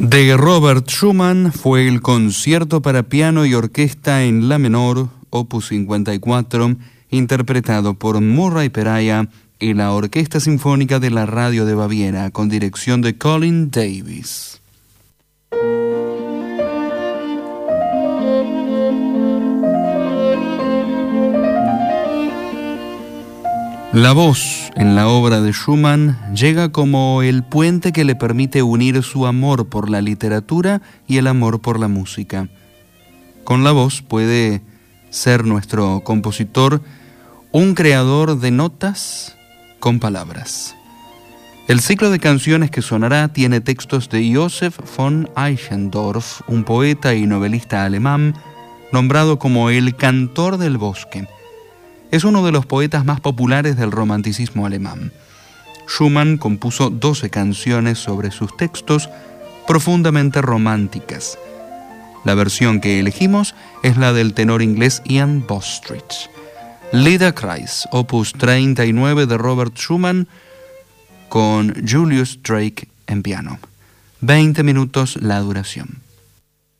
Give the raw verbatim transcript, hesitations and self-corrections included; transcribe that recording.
De Robert Schumann fue el concierto para piano y orquesta en la menor, opus cincuenta y cuatro, interpretado por Murray Peraya y la Orquesta Sinfónica de la Radio de Baviera, con dirección de Colin Davis. La voz en la obra de Schumann llega como el puente que le permite unir su amor por la literatura y el amor por la música. Con la voz puede ser nuestro compositor un creador de notas con palabras. El ciclo de canciones que sonará tiene textos de Joseph von Eichendorff, un poeta y novelista alemán nombrado como el cantor del bosque. Es uno de los poetas más populares del romanticismo alemán. Schumann compuso doce canciones sobre sus textos profundamente románticas. La versión que elegimos es la del tenor inglés Ian Bostridge. Liederkreis, opus treinta y nueve de Robert Schumann, con Julius Drake en piano. veinte minutos la duración.